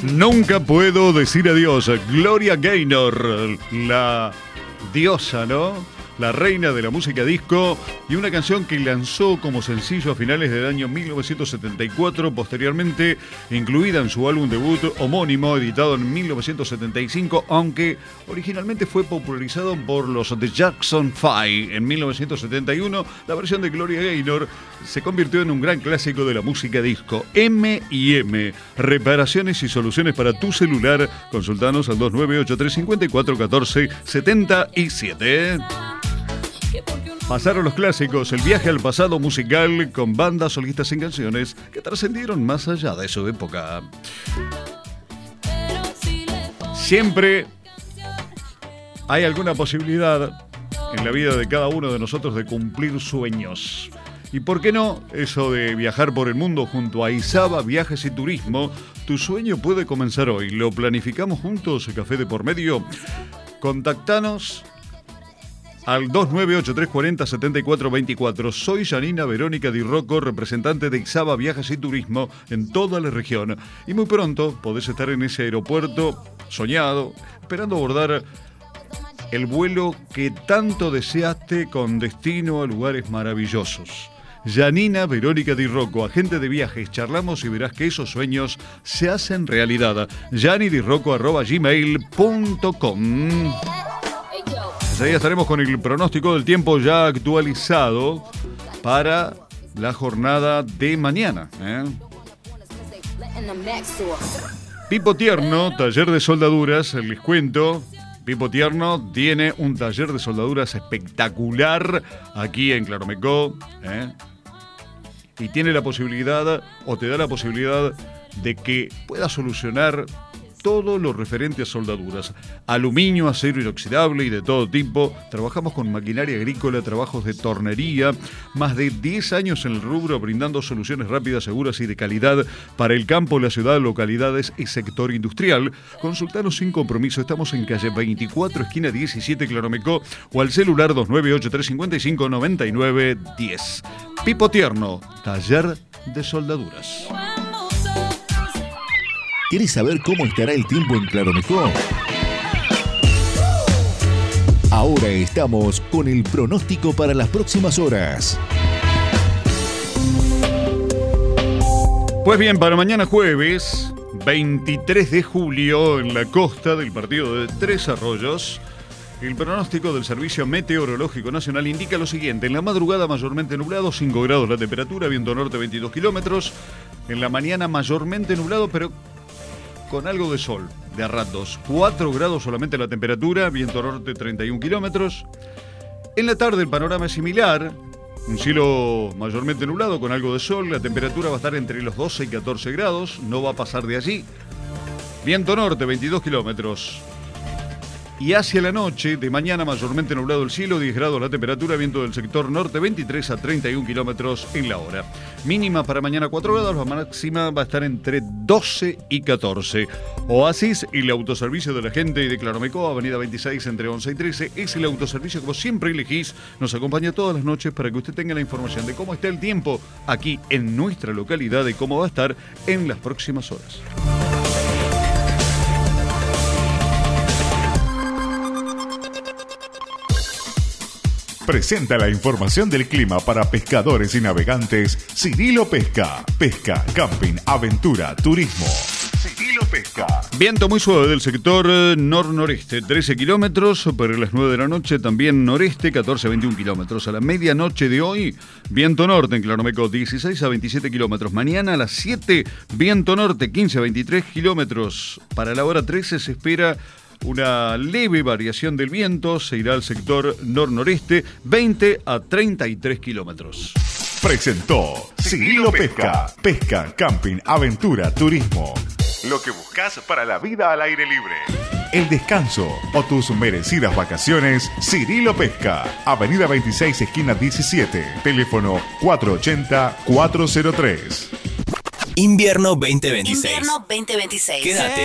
Nunca puedo decir adiós. Gloria Gaynor, la diosa, ¿no? La reina de la música disco, y una canción que lanzó como sencillo a finales del año 1974, posteriormente incluida en su álbum debut homónimo, editado en 1975, aunque originalmente fue popularizado por los The Jackson 5 en 1971. La versión de Gloria Gaynor se convirtió en un gran clásico de la música disco. M&M, reparaciones y soluciones para tu celular. Consultanos al 2983-5414-77. Pasaron los clásicos, el viaje al pasado musical con bandas solistas en canciones que trascendieron más allá de su época. Siempre hay alguna posibilidad en la vida de cada uno de nosotros de cumplir sueños. ¿Y por qué no eso de viajar por el mundo junto a Izaba Viajes y Turismo? Tu sueño puede comenzar hoy. ¿Lo planificamos juntos? Café de por medio. Contactanos al 2983407424. Soy Janina Verónica Di Rocco, representante de Izaba Viajes y Turismo en toda la región. Y muy pronto podés estar en ese aeropuerto soñado, esperando abordar el vuelo que tanto deseaste con destino a lugares maravillosos. Janina Verónica Di Rocco, agente de viajes. Charlamos y verás que esos sueños se hacen realidad. janidirocco@gmail.com. Ahí estaremos con el pronóstico del tiempo ya actualizado para la jornada de mañana. Pipo Tierno, taller de soldaduras, les cuento. Pipo Tierno tiene un taller de soldaduras espectacular aquí en Claromecó. Y tiene la posibilidad, o te da la posibilidad, de que puedas solucionar todo lo referente a soldaduras, aluminio, acero inoxidable y de todo tipo. Trabajamos con maquinaria agrícola, trabajos de tornería, más de 10 años en el rubro, brindando soluciones rápidas, seguras y de calidad para el campo, la ciudad, localidades y sector industrial. Consultanos sin compromiso. Estamos en calle 24, esquina 17, Claromecó, o al celular 2983559910. Pipo Tierno, taller de soldaduras. ¿Quieres saber cómo estará el tiempo en Claromecó? Ahora estamos con el pronóstico para las próximas horas. Pues bien, para mañana jueves, 23 de julio, en la costa del partido de Tres Arroyos, el pronóstico del Servicio Meteorológico Nacional indica lo siguiente. En la madrugada mayormente nublado, 5 grados la temperatura, viento norte 22 kilómetros. En la mañana mayormente nublado, pero con algo de sol, de a ratos. 4 grados solamente la temperatura, viento norte 31 kilómetros. En la tarde el panorama es similar, un cielo mayormente nublado con algo de sol, la temperatura va a estar entre los 12 y 14 grados, no va a pasar de allí. Viento norte 22 kilómetros. Y hacia la noche, de mañana mayormente nublado el cielo, 10 grados la temperatura, viento del sector norte 23 a 31 kilómetros en la hora. Mínima para mañana 4 grados, la máxima va a estar entre 12 y 14. Oasis y el autoservicio de la gente de Claromecó, avenida 26 entre 11 y 13, es el autoservicio como siempre elegís. Nos acompaña todas las noches para que usted tenga la información de cómo está el tiempo aquí en nuestra localidad y cómo va a estar en las próximas horas. Presenta la información del clima para pescadores y navegantes Cirilo Pesca. Pesca, camping, aventura, turismo. Cirilo Pesca. Viento muy suave del sector nor-noreste, 13 kilómetros. Para las 9 de la noche también noreste, 14 a 21 kilómetros. A la medianoche de hoy, viento norte en Claromecó, 16 a 27 kilómetros. Mañana a las 7, viento norte, 15 a 23 kilómetros. Para la hora 13 se espera una leve variación del viento, se irá al sector nor-noreste, 20 a 33 kilómetros. Presentó Cirilo Pesca. Pesca, camping, aventura, turismo. Lo que buscas para la vida al aire libre. El descanso o tus merecidas vacaciones, Cirilo Pesca. Avenida 26, esquina 17. Teléfono 480-403. Invierno 2026. Invierno 2026. Quédate.